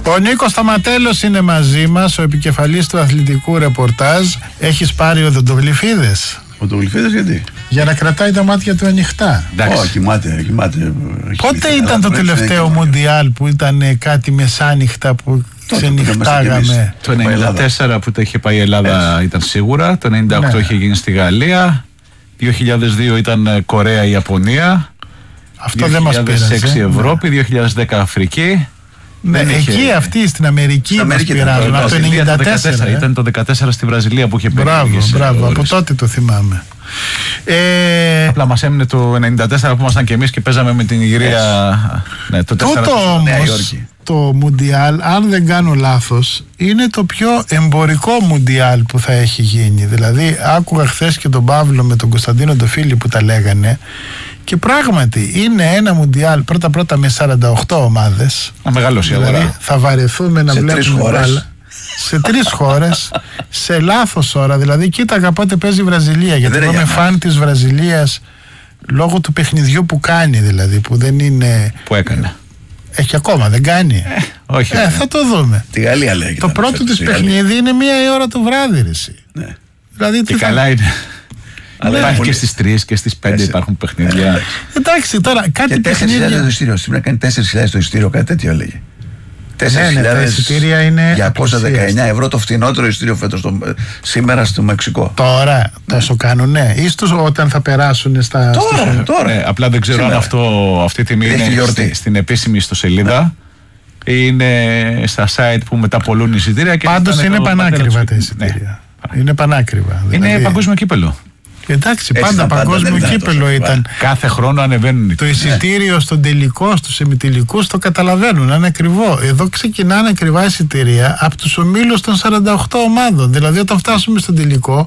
Ο Νίκος Σταματέλος είναι μαζί μας, ο επικεφαλής του αθλητικού ρεπορτάζ. Έχεις πάρει οδοντογλυφίδες? Οδοντογλυφίδες γιατί? Για να κρατάει τα μάτια του ανοιχτά. Όχι, κοιμάται. Πότε ήταν το τελευταίο Μουντιάλ που ήταν κάτι μεσάνυχτα που ξενυχτάγαμε? Το 94 που τα είχε πάει η Ελλάδα ήταν σίγουρα. Το 98 είχε γίνει στη Γαλλία. 2002 ήταν Κορέα-Ιαπωνία. Αυτό δεν μας πειράζει. 2006 Ευρώπη, 2010 Αφρική. Ναι, εκεί αυτοί στην Αμερική μας πειράζουν. Από το 94. Ήταν το 14 στη Βραζιλία που είχε περίπτωση. Μπράβο, από τότε το θυμάμαι. Απλά μας έμεινε το 94 που ήμασταν και εμείς και παίζαμε με την Ιγυρία. Ναι, το 4 τούτο όμως το Μουντιάλ, αν δεν κάνω λάθος, είναι το πιο εμπορικό Μουντιάλ που θα έχει γίνει. Δηλαδή άκουγα χθες και τον Παύλο με τον Κωνσταντίνο το Φίλη που τα λέγανε. Και πράγματι είναι ένα Μουντιάλ πρώτα με 48 ομάδες. Μεγαλώσει η αγορά. Δηλαδή θα βαρεθούμε να βλέπουμε μπάλα σε 3 χώρες, σε λάθος ώρα. Δηλαδή κοίταγα πότε παίζει η Βραζιλία, γιατί είμαι φαν της Βραζιλίας λόγω του παιχνιδιού που κάνει, δηλαδή που δεν είναι. Που έκανε. Έχει ακόμα, δεν κάνει. Όχι. Θα το δούμε. Τη Γαλλία λέει. Το πρώτο της παιχνίδι είναι 1 η ώρα το βράδυ, ρεσί. Ναι. Δηλαδή, και καλά είναι. Αλλά υπάρχει και στις 3 και στις 5 υπάρχουν παιχνίδια. Εντάξει, τώρα κάτι παιχνίδια. 4.000 το ειστήριο. Σήμερα κάνει 4.000 το ειστήριο, κάτι τέτοιο έλεγε. 4.219 ευρώ το φθηνότερο ειστήριο φέτος σήμερα στο Μεξικό. Τώρα τόσο κάνουνε? Ίστως όταν θα περάσουν στα. Τώρα. Απλά δεν ξέρω αν αυτή τη τιμή είναι στην επίσημη ιστοσελίδα ή είναι στα site που μεταπολούν εισιτήρια. Πάντως είναι πανάκριβα τα εισιτήρια. Είναι πανάκριβα. Είναι παγκόσμιο κύπελο. Εντάξει, πάντα παγκόσμιο κύπελο ήταν. Κάθε χρόνο ανεβαίνουν. Το εισιτήριο στον τελικό, στους ημιτελικούς το καταλαβαίνουν, είναι ακριβό. Εδώ ξεκινάνε ακριβά εισιτήρια από τους ομίλους των 48 ομάδων. Δηλαδή, όταν φτάσουμε στον τελικό,